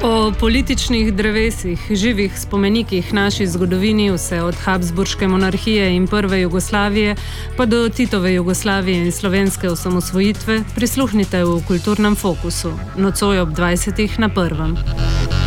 O političnih drevesih, živih spomenikih naši zgodovini, vse od Habsburške monarhije in prve Jugoslavije, pa do Titove Jugoslavije in slovenske osamosvojitve, prisluhnite v Kulturnem fokusu, nocoj ob 20. na Prvem.